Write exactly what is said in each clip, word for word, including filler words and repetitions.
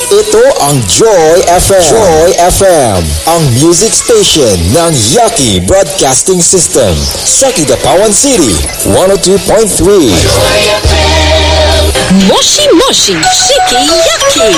Ito ang Joy F M. Joy F M, ang music station ng Yaki Broadcasting System sa Kidapawan City, one oh two point three. Joy F M. Moshi Moshi Shiki Yaki.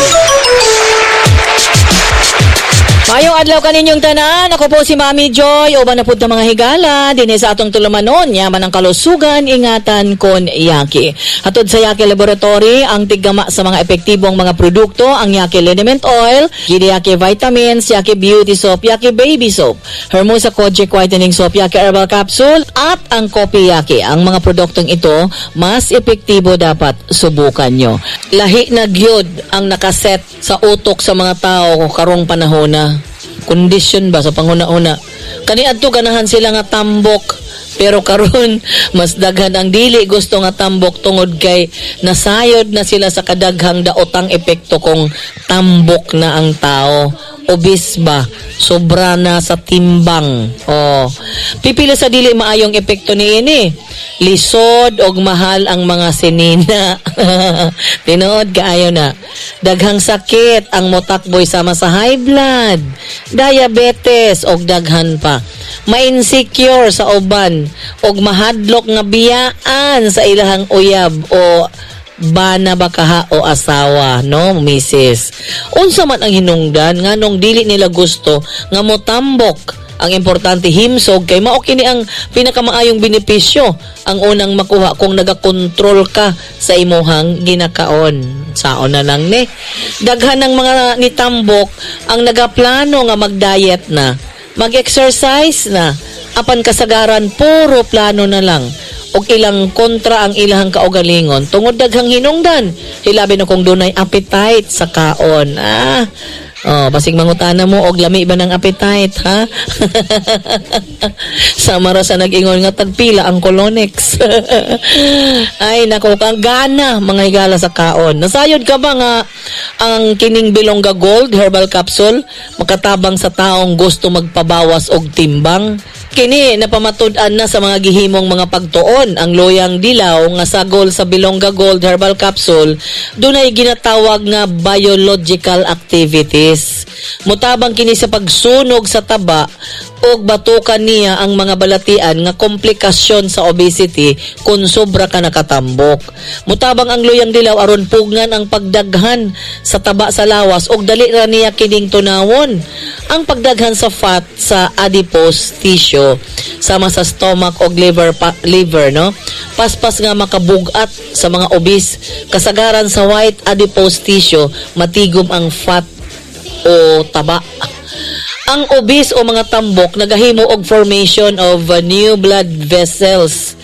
Mayong adlaw kaninyong tanan, ako po si Mami Joy, uban na po ng mga higala, din sa atong tulumanon, yaman ang kalusugan, ingatan kon Yaki. Hatod sa Yaki Laboratory, ang tiggama sa mga epektibong mga produkto, ang Yaki Liniment Oil, Gidi Yaki Vitamins, Yaki Beauty Soap, Yaki Baby Soap, Hermosa Kojic Whitening Soap, Yaki Herbal Capsule, at ang Kopi Yaki. Ang mga produktong ito, mas epektibo dapat subukan nyo. Lahi na gyud ang nakaset sa utok sa mga tao karong panahon na. Kondisyon ba sa panguna-una? Kani adto ganahan sila nga tambok, pero karon mas daghan ang dili gusto nga tambok tungod kay nasayod na sila sa kadaghang daotang epekto kung tambok na ang tao. Obis ba? Sobra na sa timbang. Oh. Pipila sa dili maayong epekto ni ini. Lisod og mahal ang mga sinina. Tinuod kaayo na. Daghang sakit ang motakboy sama sa high blood, diabetes og daghan pa. Ma-insecure sa uban og mahadlok nga biyaan sa ilahang uyab o bana bakaha o asawa, no, misis. Unsa man ang hinungdan nganong dili nila gusto nga motambok. Ang importante himsog kay mao kini ang pinakamaayong benepisyo ang unang makuha kung nagakontrol ka sa imuhang ginakaon. Saon na lang ni. Daghan ng mga nitambok ang nagaplano nga mag-diet na, mag-exercise na, apan kasagaran puro plano na lang. Og ilang kontra ang ilahang kaugalingon tungod daghang hinungdan. Hilabi na kung dunay appetite sa kaon. Ah, oh, basig mangutana mo og lami ba ng appetite, ha? Sama ra sa nag-ingon nga tagpila ang Colonex. Ay nako, kang gana mga higala sa kaon. Nasayod ka ba nga ang kining Bilongga Gold Herbal Capsule makatabang sa taong gusto magpabawas og timbang? Kini napamatud-an na sa mga gihimong mga pagtuon ang loyang dilaw nga sagol sa Bilongga Gold Herbal Capsule dunay ginatawag nga biological activities. Mutabang kini sa pagsunog sa taba og batukan niya ang mga balatian nga komplikasyon sa obesity kung sobra ka nakatambok. Mutabang ang loyang dilaw aron pugnan ang pagdaghan sa taba sa lawas og dali ra niya kining tunawon ang pagdaghan sa fat sa adipose tissue sama sa stomach og liver pa, liver no. Paspas nga makabugat sa mga obese kasagaran sa white adipose tissue matigom ang fat o taba. Ang obese o mga tambok nagahimo og formation of uh, new blood vessels,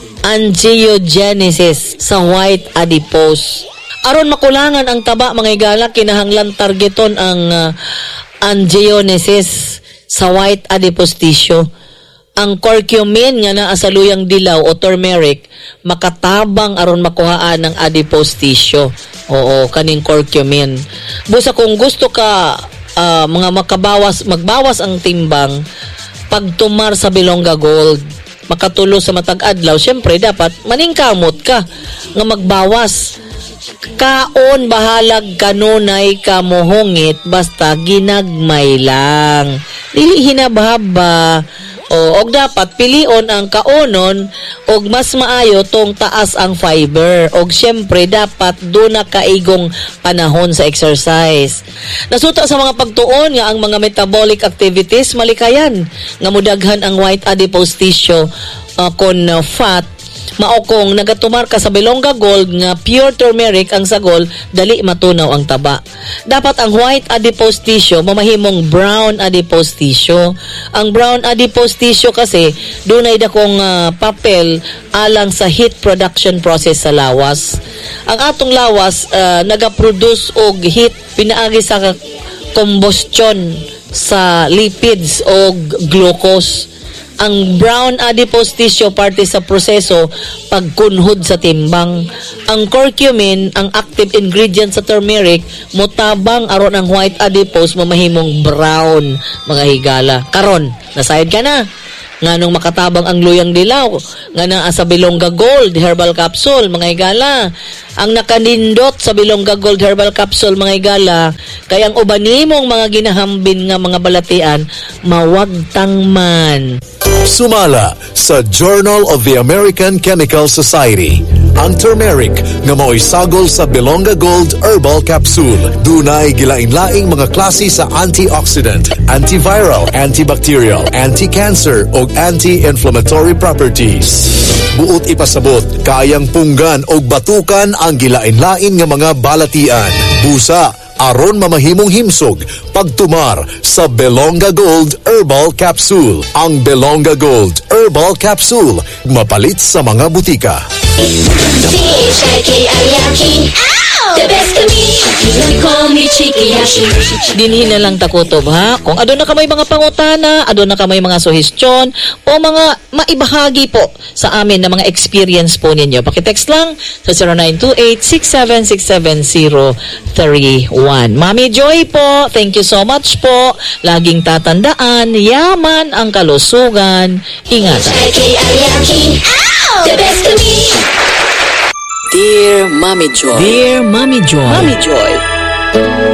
angiogenesis sa white adipose. Aron makulangan ang taba mga higala kinahanglan targeton ang uh, angiogenesis sa white adipose tissue. Ang curcumin nga naa sa luyang dilaw o turmeric makatabang aron makuhaan ng adipose tissue. Oo, kaning curcumin. Busa kung gusto ka uh, mga makabawas, magbawas ang timbang, pagtumar sa Bilongga Gold, makatulo sa matag adlaw, syempre dapat maningkamot ka nga magbawas. Kaon bahalag kanunay ka mohongit basta ginagmay lang. Dili hinabhaba. O, og dapat pilion ang kaonon og mas maayo tong taas ang fiber. Og syempre dapat do na kaigong panahon sa exercise. Nasuta sa mga pagtuon nga ang mga metabolic activities malikayan nga mudaghan ang white adipose tissue uh, kon uh, fat. Mao kung nagatumar ka sa Bilongga Gold nga pure turmeric ang sagol, dali matunaw ang taba. Dapat ang white adipose tissue mamahimong brown adipose tissue. Ang brown adipose tissue kasi dunay dakong uh, papel alang sa heat production process sa lawas. Ang atong lawas uh, nagaproduce og heat pinaagi sa combustion sa lipids o glucose. Ang brown adipose tissue parte sa proseso pagkunhod sa timbang. Ang curcumin, ang active ingredient sa turmeric, mutabang aron ang white adipose mamahimong brown mga higala. Karon, nasayad ka na. Nganong makatabang ang luyang dilaw, nga naa sa Bilongga Gold Herbal Capsule, mga higala. Ang nakanindot sa Bilongga Gold Herbal Capsule, mga higala, kaya ang ubanimong mga ginahambin nga mga balatian, mawagtang man. Sumala sa Journal of the American Chemical Society ang turmeric nga mao'y sagol sa Bilongga Gold Herbal Capsule. Dunay gilain-laing mga klase sa antioxidant, antiviral, antibacterial, anti-cancer o anti-inflammatory properties. Buot ipasabot, kayang punggan o batukan ang gilain-lain nga mga balatian. Busa aron mamahimong himsog pagtumar sa Bilongga Gold Herbal Capsule. Ang Bilongga Gold Herbal Capsule mapalit sa mga butika. C H I K I Yaki. The best of me. You call me Chiki Yashi. Dinhin na lang takutob, ha? Kung adon na kamay mga pangutana, adon na kamay mga suhestyon, o mga maibahagi po sa amin na mga experience po ninyo. Pakitext lang sa zero nine two eight, six seven six seven zero three one. Mami Joy po, thank you so much po. Laging tatandaan, yaman ang kalusugan. Ingatan. C H I K I Yaki. The best of me. Dear Mommy Joy. Dear Mommy Joy. Mommy Joy.